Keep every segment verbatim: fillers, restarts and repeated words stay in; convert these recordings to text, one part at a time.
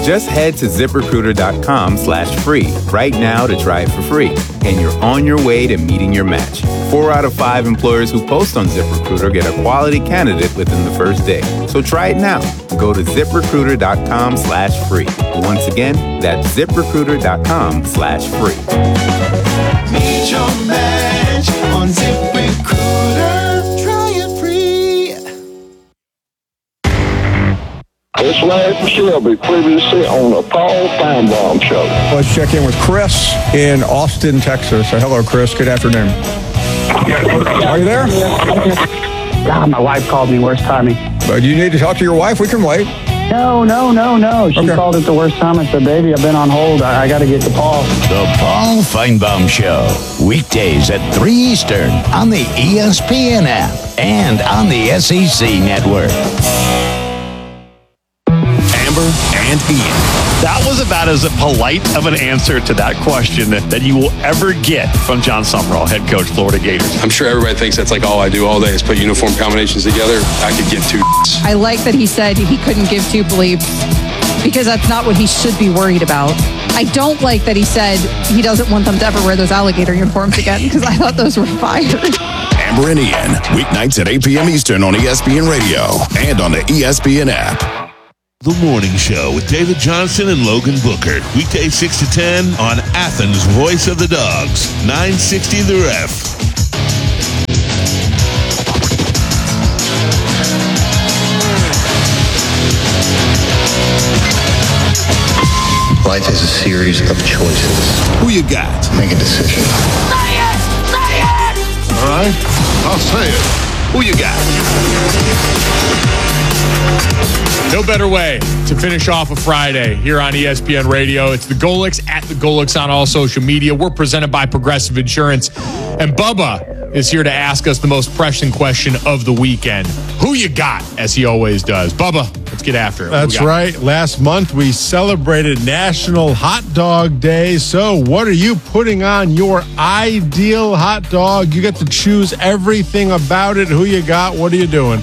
Just head to ZipRecruiter.com slash free right now to try it for free. And you're on your way to meeting your match. Four out of five employers who post on ZipRecruiter get a quality candidate within the first day. So try it now. Go to ZipRecruiter.com slash free. Once again, that's ZipRecruiter.com slash free. Meet your match on ZipRecruiter. Try it free. This Larry Shelby, previously on the Paul Feinbaum Show. Let's check in with Chris in Austin, Texas. So hello, Chris. Good afternoon. Are you there? God, my wife called me. Worst timing. Uh, do you need to talk to your wife? We can wait. No, no, no, no. She Okay. called it the worst time. I said, baby, I've been on hold. I, I got to get to Paul. The Paul Feinbaum Show. Weekdays at three Eastern on the E S P N app and on the S E C network. Amber and Ian. That was about as polite of an answer to that question that, that you will ever get from John Summerall, head coach, Florida Gators. I'm sure everybody thinks that's like all I do all day is put uniform combinations together. I could give two. I like that he said he couldn't give two bleeps because that's not what he should be worried about. I don't like that he said he doesn't want them to ever wear those alligator uniforms again because I thought those were fire. Amber and Ian, weeknights at eight p.m. Eastern on E S P N Radio and on the E S P N app. The Morning Show with David Johnson and Logan Booker. Weekday six to ten on Athens' Voice of the Dogs. nine sixty The Ref. Life is a series of choices. Who you got? Make a decision. Say it! Say it! All right, I'll say it. Who you got? No better way to finish off a Friday here on E S P N Radio. It's the Golix at the Golix on all social media. We're presented by Progressive Insurance. And Bubba is here to ask us the most pressing question of the weekend. Who you got, as he always does. Bubba, let's get after it. That's right. Last month, we celebrated National Hot Dog Day. So what are you putting on your ideal hot dog? You get to choose everything about it. Who you got? What are you doing?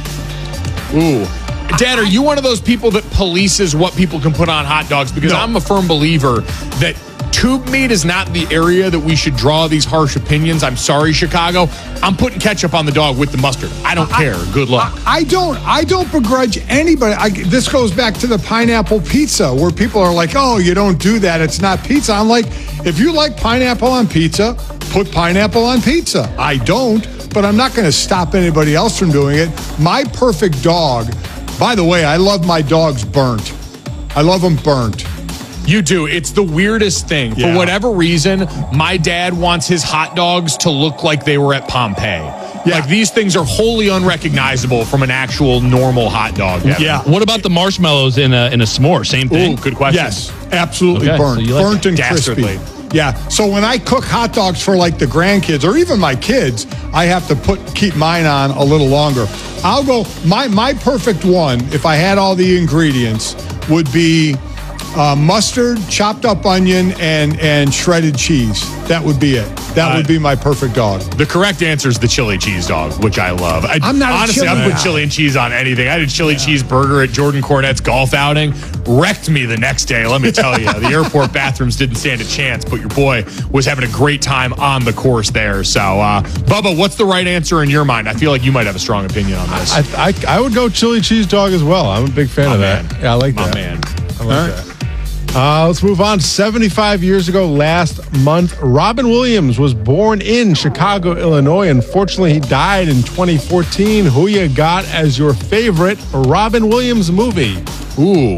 Ooh. Dad, are you one of those people that polices what people can put on hot dogs? Because no. I'm a firm believer that tube meat is not the area that we should draw these harsh opinions. I'm sorry, Chicago. I'm putting ketchup on the dog with the mustard. I don't care. Good luck. I, I don't. I don't begrudge anybody. I, this goes back to the pineapple pizza, where people are like, "Oh, you don't do that. It's not pizza." I'm like, if you like pineapple on pizza, put pineapple on pizza. I don't, but I'm not going to stop anybody else from doing it. My perfect dog. By the way, I love my dogs burnt. I love them burnt. You do. It's the weirdest thing. Yeah. For whatever reason, my dad wants his hot dogs to look like they were at Pompeii. Yeah. Like, these things are wholly unrecognizable from an actual normal hot dog. Ever. Yeah. What about the marshmallows in a in a s'more? Same thing? Ooh, good question. Yes, absolutely okay, burnt. So like burnt and dastardly. crispy. Yeah. So when I cook hot dogs for like the grandkids or even my kids, I have to put keep mine on a little longer. I'll go my my perfect one, if I had all the ingredients, would be uh, mustard, chopped up onion, and and shredded cheese. That would be it. That uh, would be my perfect dog. The correct answer is the chili cheese dog, which I love. I, I'm not honestly, I put chili and cheese on anything. I did chili yeah. cheese burger at Jordan Cornett's golf outing. Wrecked me the next day, let me tell you. The airport bathrooms didn't stand a chance, but your boy was having a great time on the course there. So, uh, Bubba, what's the right answer in your mind? I feel like you might have a strong opinion on this. I I, I would go chili cheese dog as well. I'm a big fan My of man. that. Yeah, I like My that. man. I like that. Uh, let's move on. seventy-five years ago last month, Robin Williams was born in Chicago, Illinois. Unfortunately, he died in twenty fourteen. Who you got as your favorite Robin Williams movie? Ooh.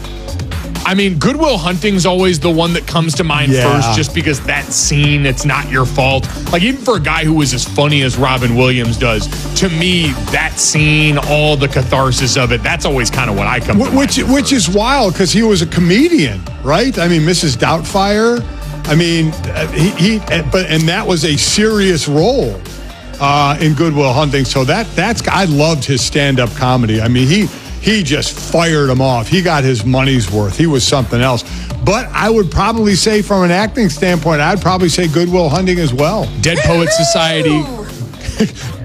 I mean, Good Will Hunting's always the one that comes to mind yeah. first, just because that scene, it's not your fault. Like, even for a guy who was as funny as Robin Williams does, to me, that scene, all the catharsis of it, that's always kind of what I come to Which, mind which is wild, because he was a comedian, right? I mean, Missus Doubtfire. I mean, he, he but and that was a serious role uh, in Good Will Hunting. So that that's I loved his stand-up comedy. I mean, he. He just fired him off. He got his money's worth. He was something else. But I would probably say, from an acting standpoint, I'd probably say Good Will Hunting as well. Dead Poets Society.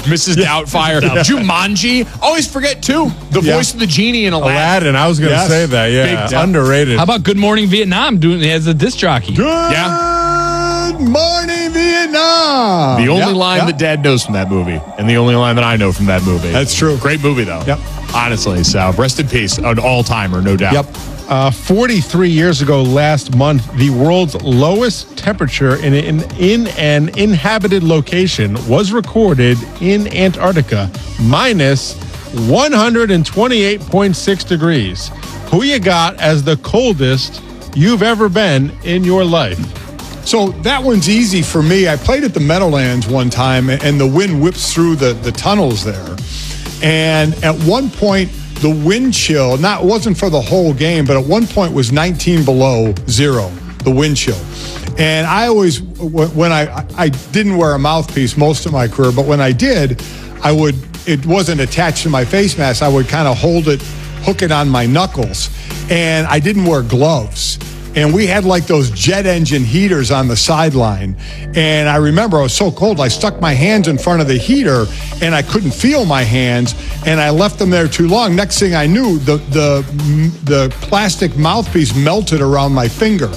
Missus Doubtfire. Yeah. Jumanji. Always forget, too, the Yeah. voice of the genie in Aladdin. Aladdin, I was going to Yes. say that. Yeah, Big underrated. How about Good Morning Vietnam doing it as a disc jockey? Good Yeah. morning, Vietnam. The only Yep, line yep. that Dad knows from that movie, and the only line that I know from that movie. That's true. Great movie, though. Yep. Honestly, so rest in peace. An all-timer, no doubt. Yep. Uh, forty-three years ago last month, the world's lowest temperature in, in, in an inhabited location was recorded in Antarctica, minus one hundred twenty-eight point six degrees. Who you got as the coldest you've ever been in your life? So that one's easy for me. I played at the Meadowlands one time, and the wind whips through the, the tunnels there. And at one point, the wind chill, not wasn't for the whole game, but at one point was nineteen below zero, the wind chill. And I always, when I, I didn't wear a mouthpiece most of my career, but when I did, I would, it wasn't attached to my face mask. I would kind of hold it, hook it on my knuckles. And I didn't wear gloves. And we had like those jet engine heaters on the sideline. And I remember I was so cold, I stuck my hands in front of the heater and I couldn't feel my hands. And I left them there too long. Next thing I knew, the the the plastic mouthpiece melted around my finger.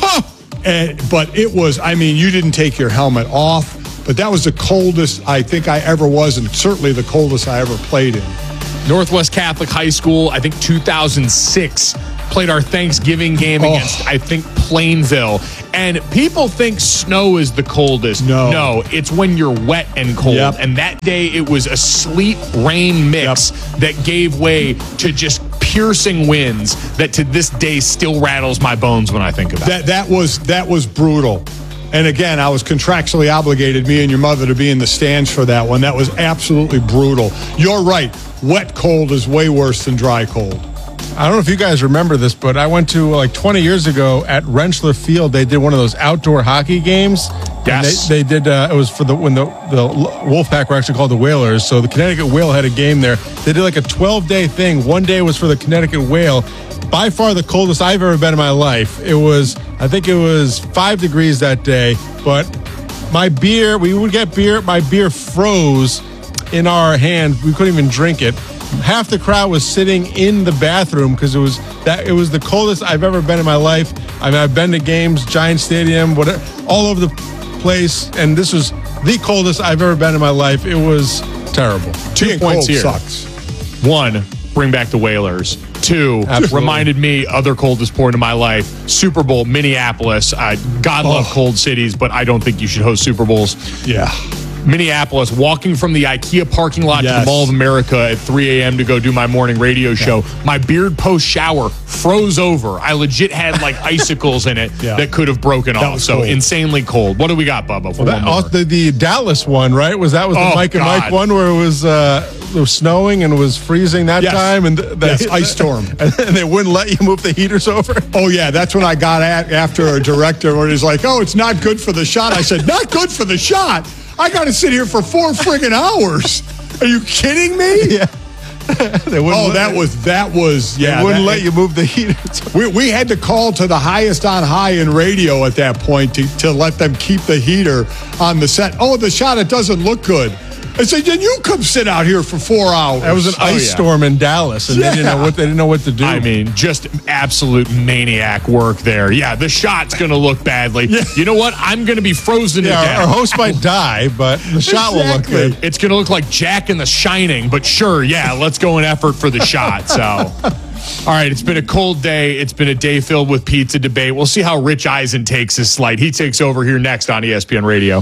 And, but it was, I mean, you didn't take your helmet off, but that was the coldest I think I ever was, and certainly the coldest I ever played in. Northwest Catholic High School, I think two thousand six, played our Thanksgiving game Oh. against, I think, Plainville. And people think snow is the coldest. No. No, it's when you're wet and cold. Yep. And that day, it was a sleet-rain mix that gave way to just piercing winds that to this day still rattles my bones when I think about That it. that was that was brutal. And again, I was contractually obligated, me and your mother, to be in the stands for that one. That was absolutely brutal. You're right. Wet cold is way worse than dry cold. I don't know if you guys remember this, but I went to like twenty years ago at Rentschler Field. They did one of those outdoor hockey games. Yes. And they, they did, uh, it was for the, when the, the Wolfpack were actually called the Whalers. So the Connecticut Whale had a game there. They did like a twelve day thing. One day was for the Connecticut Whale. By far the coldest I've ever been in my life. It was, I think it was five degrees that day, but my beer, we would get beer, my beer froze in our hand. We couldn't even drink it. Half the crowd was sitting in the bathroom because it was that it was the coldest I've ever been in my life. I mean, I've been to games, Giant Stadium, whatever, all over the place, and this was the coldest I've ever been in my life. It was terrible. Two Being points cold here. sucks. One, bring back the Whalers. Two, Absolutely. reminded me other coldest point in my life, Super Bowl, Minneapolis. Uh, God love Oh. cold cities, but I don't think you should host Super Bowls. Yeah. Minneapolis, walking from the IKEA parking lot to Yes. the Mall of America at three a.m. to go do my morning radio show. My beard post shower froze over. I legit had like icicles in it Yeah. that could have broken That off. was So cold. insanely cold. What do we got, Bubba? For Well, one that, more? also, the, the Dallas one, right? Was that was the Oh, Mike and Mike God. one where it was uh, it was snowing and it was freezing that Yes. time, and the, the Yes, ice storm. and they wouldn't let you move the heaters over. Oh, yeah, that's when I got at after a director where he's like, oh, it's not good for the shot. I said, not good for the shot? I got to sit here for four friggin' hours. Are you kidding me? Yeah. They wouldn't Oh, let- that was, that was, yeah. they wouldn't that- let you move the heaters. We, we had to call to the highest on high in radio at that point to, to let them keep the heater on the set. Oh, the shot, it doesn't look good. I said, then you come sit out here for four hours. That was an Oh, ice yeah. storm in Dallas, and they didn't know Yeah. what they didn't know what to do. I mean, just absolute maniac work there. Yeah, the shot's going to look badly. Yeah. You know what? I'm going to be frozen to yeah, death. our, our host might die, but the shot will look Exactly. good. It's going to look like Jack in the Shining, but sure, yeah, let's go in effort for the shot. So, all right, it's been a cold day. It's been a day filled with pizza debate. We'll see how Rich Eisen takes his slight. He takes over here next on E S P N Radio.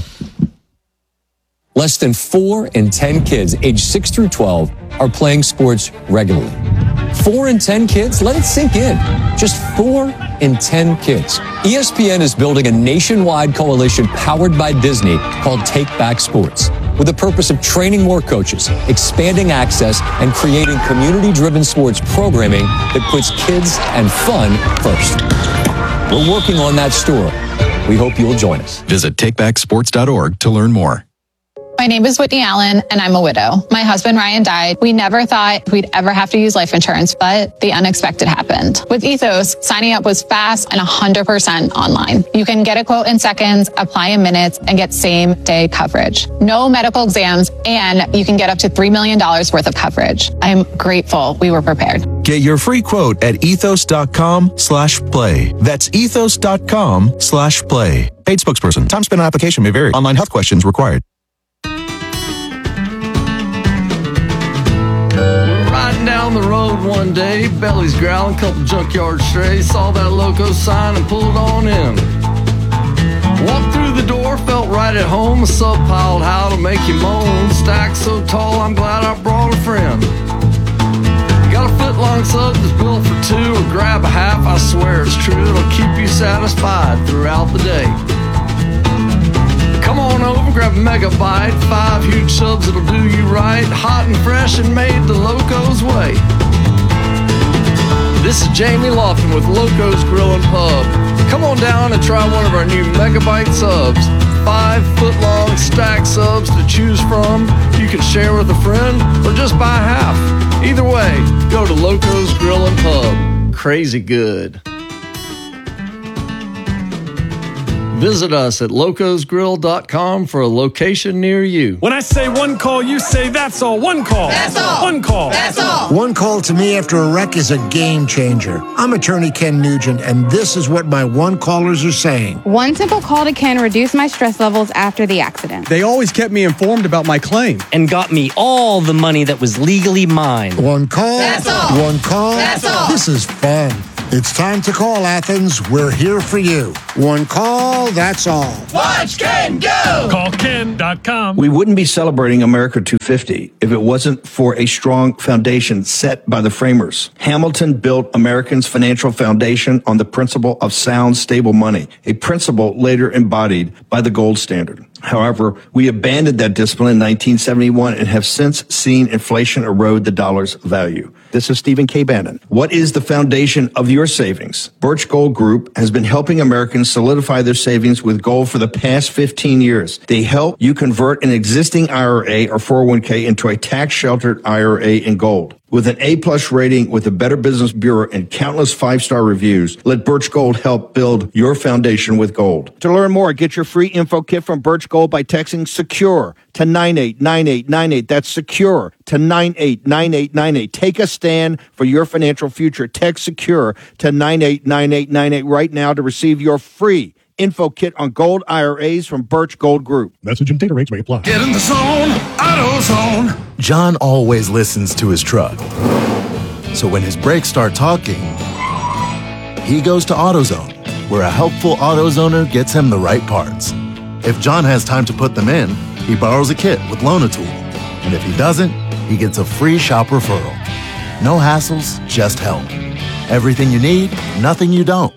Less than four in ten kids aged six through twelve are playing sports regularly. Four in ten kids? Let it sink in. Just four in ten kids. E S P N is building a nationwide coalition powered by Disney called Take Back Sports, with the purpose of training more coaches, expanding access, and creating community-driven sports programming that puts kids and fun first. We're working on that story. We hope you'll join us. Visit take back sports dot org to learn more. My name is Whitney Allen, and I'm a widow. My husband, Ryan, died. We never thought we'd ever have to use life insurance, but the unexpected happened. With Ethos, signing up was fast and one hundred percent online. You can get a quote in seconds, apply in minutes, and get same-day coverage. No medical exams, and you can get up to three million dollars worth of coverage. I'm grateful we were prepared. Get your free quote at ethos.com slash play. That's ethos.com slash play. Paid spokesperson. Time spent on application may vary. Online health questions required. Riding down the road one day, belly's growling, couple junkyard strays, saw that loco sign and pulled on in. Walked through the door, felt right at home, a sub piled how to make you moan. Stack so tall, I'm glad I brought a friend. Got a foot long sub that's built for two, or grab a half, I swear it's true, it'll keep you satisfied throughout the day. Come on over, grab a megabyte, five huge subs that'll do you right, hot and fresh and made the Loco's way. This is Jamie Lofton with Loco's Grill and Pub. Come on down and try one of our new megabyte subs. Five foot long stack subs to choose from. You can share with a friend or just buy half. Either way, go to Loco's Grill and Pub. Crazy good. Visit us at locos grill dot com for a location near you. When I say one call, you say that's all. One call. That's all. One call. That's all. One call to me after a wreck is a game changer. I'm attorney Ken Nugent, and this is what my one callers are saying. One simple call to Ken reduced my stress levels after the accident. They always kept me informed about my claim. And got me all the money that was legally mine. One call. That's all. One call. That's all. This is fun. It's time to call, Athens. We're here for you. One call, that's all. Watch Ken go! Call ken dot com. We wouldn't be celebrating America two fifty if it wasn't for a strong foundation set by the framers. Hamilton built Americans' financial foundation on the principle of sound, stable money, a principle later embodied by the gold standard. However, we abandoned that discipline in nineteen seventy-one and have since seen inflation erode the dollar's value. This is Stephen K. Bannon. What is the foundation of your savings? Birch Gold Group has been helping Americans solidify their savings with gold for the past fifteen years. They help you convert an existing I R A or four oh one k into a tax-sheltered I R A in gold. With an A-plus rating with the Better Business Bureau and countless five-star reviews, let Birch Gold help build your foundation with gold. To learn more, get your free info kit from Birch Gold by texting SECURE to nine eight nine eight nine eight. That's SECURE to nine eight nine eight nine eight. Take a stand for your financial future. Text SECURE to nine eight nine eight nine eight right now to receive your free info kit on gold I R As from Birch Gold Group. Message and data rates may apply. Get in the zone, AutoZone. John always listens to his truck. So when his brakes start talking, he goes to AutoZone, where a helpful AutoZoner gets him the right parts. If John has time to put them in, he borrows a kit with Loan-A-Tool. And if he doesn't, he gets a free shop referral. No hassles, just help. Everything you need, nothing you don't.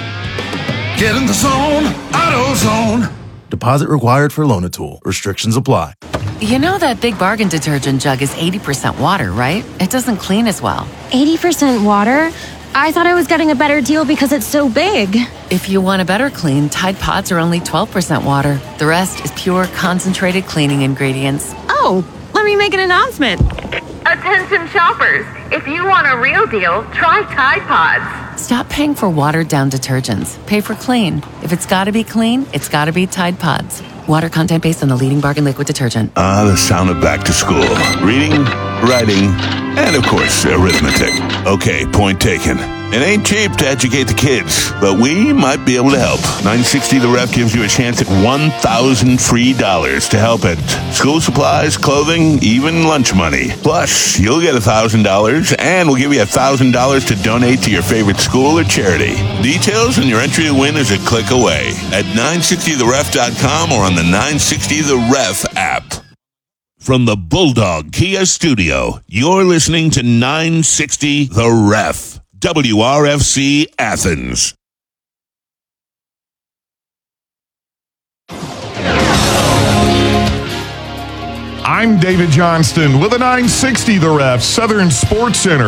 Get in the zone, AutoZone. Deposit required for Loan-A-Tool. Restrictions apply. You know that Big Bargain detergent jug is eighty percent water, right? It doesn't clean as well. eighty percent water? I thought I was getting a better deal because it's so big. If you want a better clean, Tide Pods are only twelve percent water. The rest is pure, concentrated cleaning ingredients. Oh, let me make an announcement. Attention shoppers, if you want a real deal, try Tide Pods. Stop paying for watered-down detergents. Pay for clean. If it's gotta be clean, it's gotta be Tide Pods. Water content based on the leading bargain liquid detergent. Ah, the sound of back to school. Reading, writing, and of course, arithmetic. Okay, point taken. It ain't cheap to educate the kids, but we might be able to help. nine sixty The Ref gives you a chance at one thousand free dollars to help at school supplies, clothing, even lunch money. Plus, you'll get one thousand dollars, and we'll give you one thousand dollars to donate to your favorite school or charity. Details and your entry to win is a click away at nine sixty the ref dot com or on the nine sixty The Ref app. From the Bulldog Kia Studio, you're listening to nine sixty The Ref. W R F C Athens. I'm David Johnston with a nine sixty The Ref Southern Sports Center.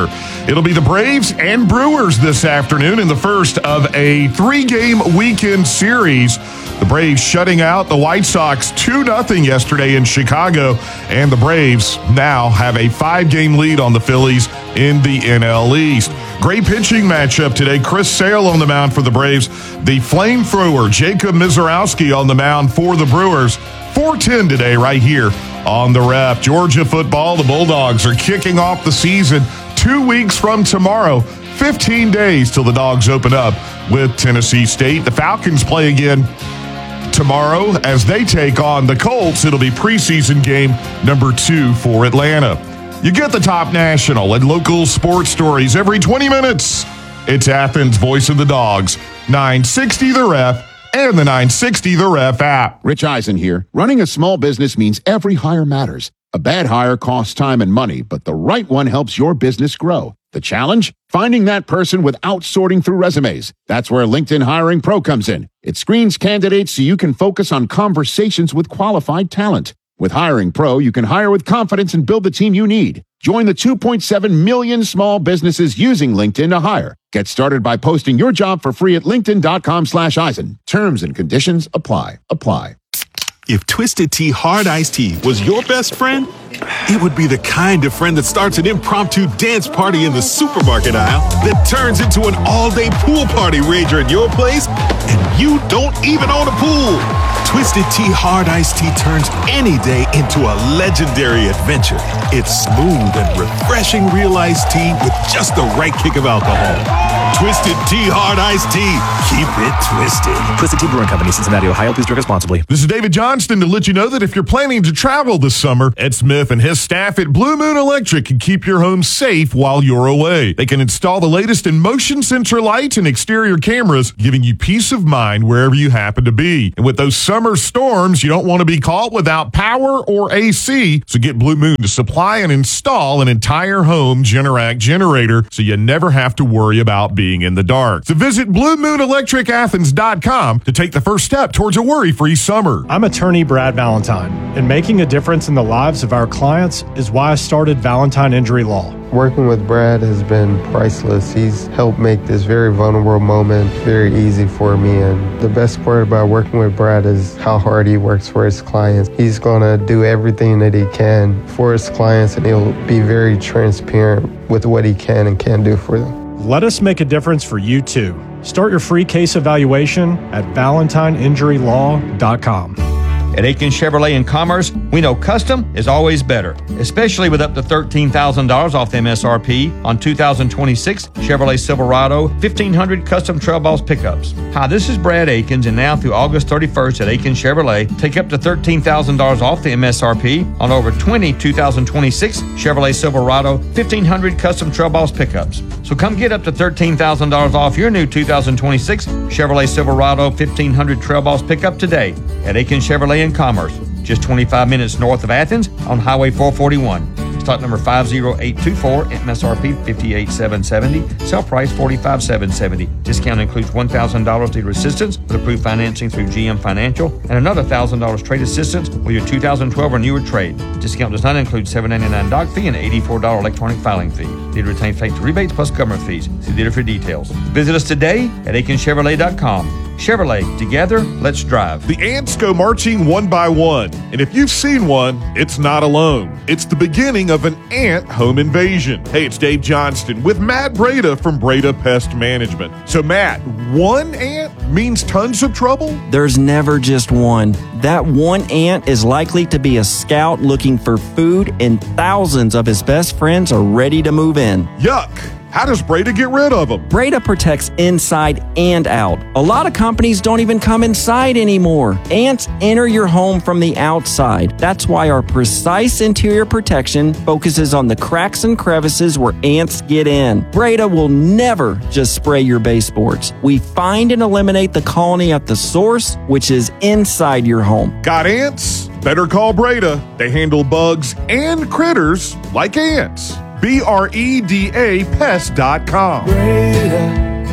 It'll be the Braves and Brewers this afternoon in the first of a three-game weekend series. The Braves shutting out the White Sox two nothing yesterday in Chicago, and the Braves now have a five-game lead on the Phillies in the N L East. Great pitching matchup today. Chris Sale on the mound for the Braves. The flamethrower Jacob Mizorowski on the mound for the Brewers. four ten today right here on the Ref. Georgia football, the Bulldogs are kicking off the season two weeks from tomorrow. fifteen days till the Dogs open up with Tennessee State. The Falcons play again tomorrow as they take on the Colts. It'll be preseason game number two for Atlanta. You get the top national and local sports stories every twenty minutes. It's Athens' Voice of the Dogs, nine sixty The Ref, and the nine sixty The Ref app. Rich Eisen here. Running a small business means every hire matters. A bad hire costs time and money, but the right one helps your business grow. The challenge? Finding that person without sorting through resumes. That's where LinkedIn Hiring Pro comes in. It screens candidates so you can focus on conversations with qualified talent. With Hiring Pro, you can hire with confidence and build the team you need. Join the two point seven million small businesses using LinkedIn to hire. Get started by posting your job for free at linkedin.com slash Eisen. Terms and conditions apply. Apply. If Twisted Tea Hard Iced Tea was your best friend, it would be the kind of friend that starts an impromptu dance party in the supermarket aisle that turns into an all-day pool party rager at your place, and you don't even own a pool. Twisted Tea Hard Iced Tea turns any day into a legendary adventure. It's smooth and refreshing real iced tea with just the right kick of alcohol. Twisted Tea Hard Iced Tea. Keep it twisted. Twisted Tea Brewing Company, Cincinnati, Ohio. Please drink responsibly. This is David Johnston to let you know that if you're planning to travel this summer, Ed Smith and his staff at Blue Moon Electric can keep your home safe while you're away. They can install the latest in motion sensor lights and exterior cameras, giving you peace of mind wherever you happen to be. And with those summer storms, you don't want to be caught without power or A C, so get Blue Moon to supply and install an entire home Generac generator so you never have to worry about being in the dark. So visit blue moon electric athens dot com to take the first step towards a worry-free summer. I'm attorney Brad Valentine, and making a difference in the lives of our clients is why I started Valentine Injury Law. Working with Brad has been priceless. He's helped make this very vulnerable moment very easy for me, and the best part about working with Brad is how hard he works for his clients. He's going to do everything that he can for his clients, and he'll be very transparent with what he can and can't do for them. Let us make a difference for you too. Start your free case evaluation at valentine injury law dot com. At Aiken Chevrolet in Commerce, we know custom is always better, especially with up to thirteen thousand dollars off the M S R P on two thousand twenty-six Chevrolet Silverado fifteen hundred custom Trail Boss pickups. Hi, this is Brad Aikens, and now through August thirty-first at Aiken Chevrolet, take up to thirteen thousand dollars off the M S R P on over twenty two thousand twenty-six Chevrolet Silverado fifteen hundred custom Trail Boss pickups. So come get up to thirteen thousand dollars off your new two thousand twenty-six Chevrolet Silverado fifteen hundred Trail Boss pickup today at Aiken Chevrolet in Commerce, just twenty-five minutes north of Athens on Highway four forty-one. Stock number five zero eight two four, M S R P fifty-eight thousand seven hundred seventy, sell price forty-five thousand seven hundred seventy. Discount includes one thousand dollars dealer assistance with approved financing through G M Financial and another one thousand dollars trade assistance with your two thousand twelve or newer trade. Discount does not include seven ninety-nine doc fee and eighty-four dollars electronic filing fee. Dealer retains factory rebates plus government fees. See dealer for details. Visit us today at aiken chevrolet dot com. Chevrolet, together, let's drive. The ants go marching one by one, and if you've seen one, it's not alone. It's the beginning of an ant home invasion. Hey, it's Dave Johnston with Matt Breda from Breda Pest Management. So, Matt, one ant means tons of trouble? There's never just one. That one ant is likely to be a scout looking for food, and thousands of his best friends are ready to move in. Yuck! How does Breda get rid of them? Breda protects inside and out. A lot of companies don't even come inside anymore. Ants enter your home from the outside. That's why our precise interior protection focuses on the cracks and crevices where ants get in. Breda will never just spray your baseboards. We find and eliminate the colony at the source, which is inside your home. Got ants? Better call Breda. They handle bugs and critters like ants. B R E D A pest dot com. Breda,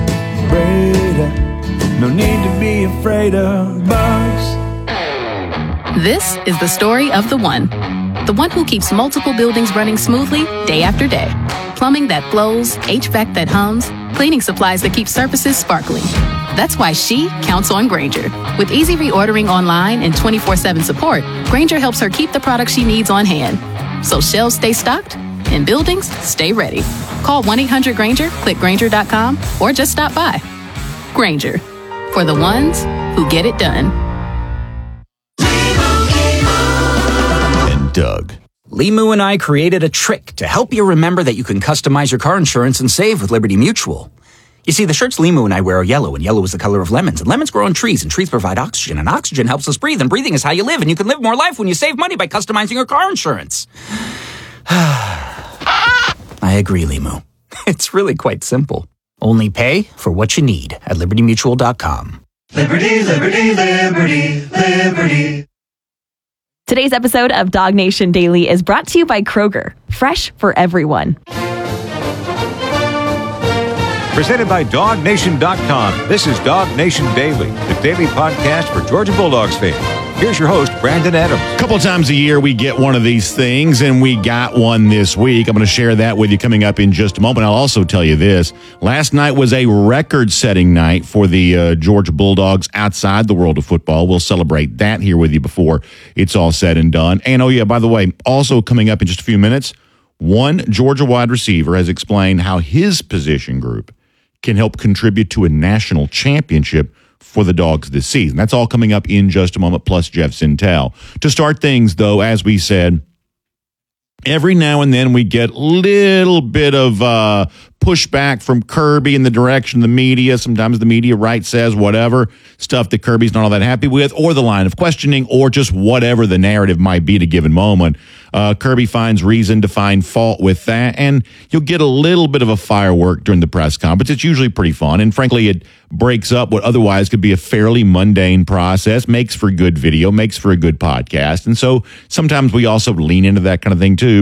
Breda, no need to be afraid of bugs. This is the story of the one. The one who keeps multiple buildings running smoothly day after day. Plumbing that flows, H V A C that hums, cleaning supplies that keep surfaces sparkling. That's why she counts on Grainger. With easy reordering online and twenty-four seven support, Grainger helps her keep the products she needs on hand. So shelves stay stocked and buildings stay ready. Call one eight hundred Grainger, click Grainger dot com, or just stop by. Grainger, for the ones who get it done. And Doug. Limu and I created a trick to help you remember that you can customize your car insurance and save with Liberty Mutual. You see, the shirts Limu and I wear are yellow, and yellow is the color of lemons, and lemons grow on trees, and trees provide oxygen, and oxygen helps us breathe, and breathing is how you live, and you can live more life when you save money by customizing your car insurance. I agree, Limu. It's really quite simple. Only pay for what you need at liberty mutual dot com. Liberty, liberty, liberty, liberty. Today's episode of Dog Nation Daily is brought to you by Kroger, fresh for everyone. Presented by dog nation dot com. This is Dog Nation Daily, the daily podcast for Georgia Bulldogs fans. Here's your host, Brandon Adams. A couple of times a year, we get one of these things, and we got one this week. I'm going to share that with you coming up in just a moment. I'll also tell you this. Last night was a record-setting night for the uh, Georgia Bulldogs outside the world of football. We'll celebrate that here with you before it's all said and done. And, oh, yeah, by the way, also coming up in just a few minutes, one Georgia wide receiver has explained how his position group can help contribute to a national championship for the Dogs this season. That's all coming up in just a moment, plus Jeff Sintel. To start things, though, as we said, every now and then we get a little bit of uh, pushback from Kirby in the direction of the media. Sometimes the media right says whatever, stuff that Kirby's not all that happy with, or the line of questioning, or just whatever the narrative might be at a given moment. Uh, Kirby finds reason to find fault with that, and you'll get a little bit of a firework during the press conference. It's usually pretty fun, and frankly, it breaks up what otherwise could be a fairly mundane process, makes for good video, makes for a good podcast, and so sometimes we also lean into that kind of thing too.